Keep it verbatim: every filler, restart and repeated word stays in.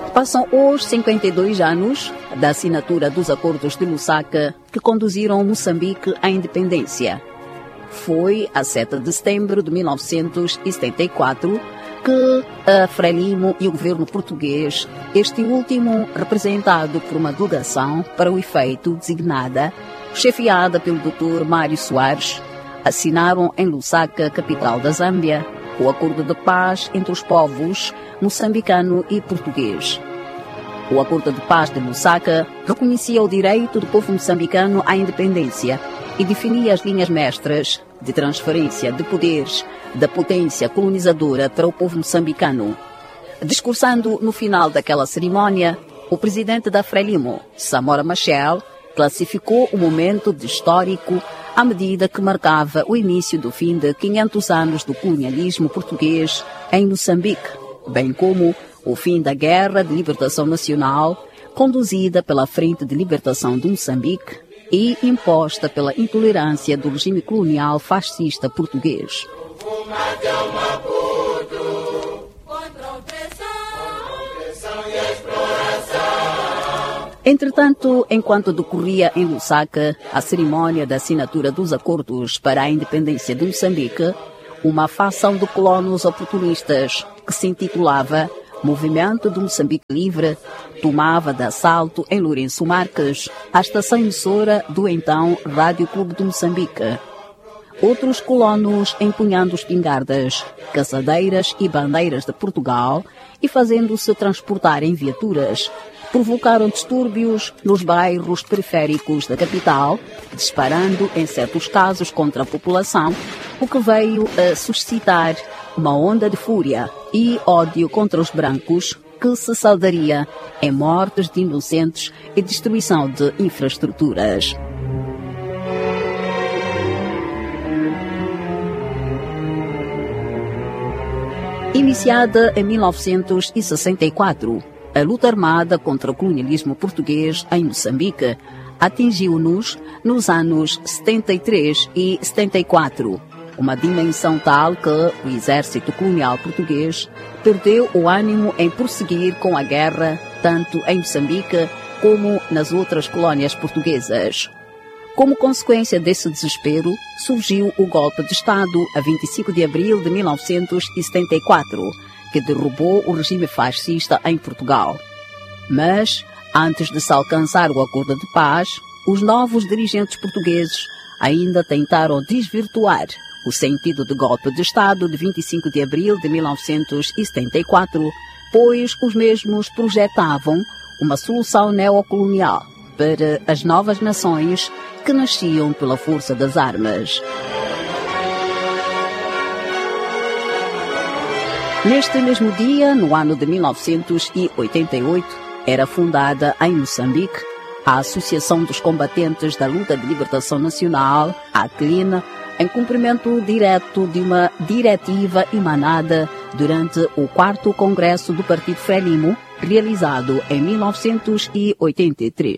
Passam hoje cinquenta e dois anos da assinatura dos Acordos de Lusaka que conduziram Moçambique à independência. Foi a sete de setembro de mil novecentos e setenta e quatro que a Frelimo e o governo português, este último representado por uma delegação para o efeito designada, chefiada pelo doutor Mário Soares, assinaram em Lusaka, capital da Zâmbia, o acordo de paz entre os povos moçambicano e português. O acordo de paz de Lusaka reconhecia o direito do povo moçambicano à independência e definia as linhas mestras de transferência de poderes da potência colonizadora para o povo moçambicano. Discursando no final daquela cerimónia, o presidente da Frelimo, Samora Machel, classificou o momento de histórico à medida que marcava o início do fim de quinhentos anos do colonialismo português em Moçambique, bem como o fim da Guerra de Libertação Nacional, conduzida pela Frente de Libertação de Moçambique e imposta pela intolerância do regime colonial fascista português. Entretanto, enquanto decorria em Lusaka a cerimónia da assinatura dos acordos para a independência de Moçambique, uma facção de colonos oportunistas que se intitulava Movimento de Moçambique Livre tomava de assalto em Lourenço Marques a estação emissora do então Rádio Clube de Moçambique. Outros colonos empunhando espingardas, caçadeiras e bandeiras de Portugal e fazendo-se transportar em viaturas, provocaram distúrbios nos bairros periféricos da capital, disparando em certos casos contra a população, o que veio a suscitar uma onda de fúria e ódio contra os brancos que se saldaria em mortes de inocentes e destruição de infraestruturas. Iniciada em mil novecentos e sessenta e quatro, a luta armada contra o colonialismo português em Moçambique atingiu-nos nos anos setenta e três e setenta e quatro, uma dimensão tal que o exército colonial português perdeu o ânimo em prosseguir com a guerra tanto em Moçambique como nas outras colónias portuguesas. Como consequência desse desespero, surgiu o golpe de Estado a vinte e cinco de abril de mil novecentos e setenta e quatro, que derrubou o regime fascista em Portugal. Mas, antes de se alcançar o acordo de paz, os novos dirigentes portugueses ainda tentaram desvirtuar o sentido do golpe de Estado de vinte e cinco de abril de mil novecentos e setenta e quatro, pois os mesmos projetavam uma solução neocolonial para as novas nações que nasciam pela força das armas. Neste mesmo dia, no ano de mil novecentos e oitenta e oito, era fundada em Moçambique a Associação dos Combatentes da Luta de Libertação Nacional, a ACLINA, em cumprimento direto de uma diretiva emanada durante o quarto Congresso do Partido Frelimo, realizado em mil novecentos e oitenta e três.